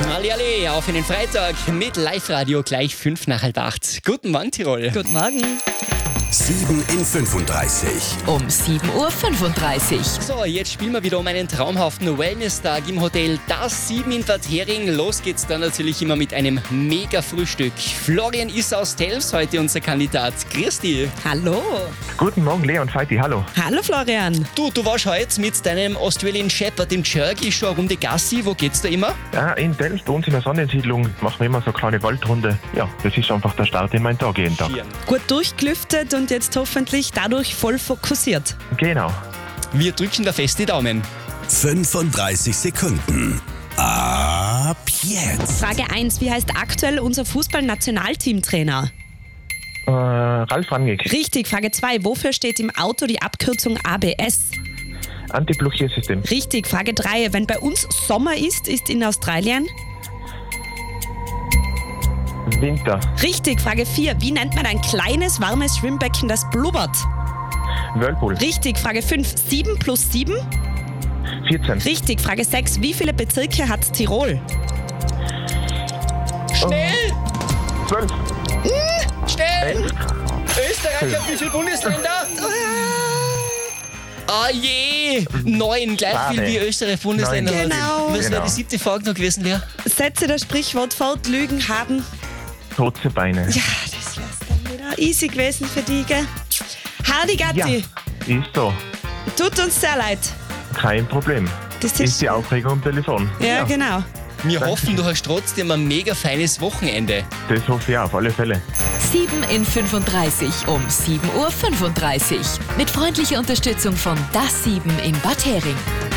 Hallihalli, auf in den Freitag mit Live-Radio gleich 5 nach halb 8. Guten Morgen, Tirol. Guten Morgen. 7 in 35. Um 7.35 Uhr. So, jetzt spielen wir wieder um einen traumhaften Wellness-Tag im Hotel Das 7 in Bad Hering. Los geht's dann natürlich immer mit einem Mega-Frühstück. Florian ist aus Telfs heute unser Kandidat. Grüß dich. Hallo. Guten Morgen, Lea und Feiti, hallo. Hallo Florian. Du warst heute mit deinem Australian Shepherd, dem Jerky, schon eine Runde Gassi. Wo geht's da immer? Ja, in Delft, bei uns in der Sonnensiedlung, machen wir immer so eine kleine Waldrunde. Ja, das ist einfach der Start in meinen Tag jeden Tag. Hier. Gut durchgelüftet und jetzt hoffentlich dadurch voll fokussiert. Genau. Wir drücken da fest die Daumen. 35 Sekunden. Ab jetzt. Frage 1. Wie heißt aktuell unser Fußball-Nationalteamtrainer? Ralf Rangnick, Richtig. Frage 2. Wofür steht im Auto die Abkürzung ABS? Anti-Blockiersystem. Richtig. Frage 3. Wenn bei uns Sommer ist in Australien? Winter, Richtig. Frage 4. Wie nennt man ein kleines, warmes Schwimmbecken, das blubbert? Whirlpool, Richtig. Frage 5. 7 plus 7? 14. Richtig. Frage 6. Wie viele Bezirke hat Tirol? Schnell! 12. Schnell! Österreich hat wie viele Bundesländer? Ah je! 9, gleich viel Schade. wie Österreich Bundesländer hat. Genau. Was wäre Genau. die 7. Frage noch gewesen, Lea? Setze das Sprichwort fort, Lügen haben. Kurze Beine. Ja, das wär's dann wieder easy gewesen für dich, gell? Hardy Ja, Gatti, ist so. tut uns sehr leid. Kein Problem. Das Ist die Aufregung am Telefon? Ja, genau. Wir hoffen, du hast trotzdem ein mega feines Wochenende. Das hoffe ich auf alle Fälle. 7 in 35 um 7.35 Uhr. Mit freundlicher Unterstützung von Das 7 in Bad Hering.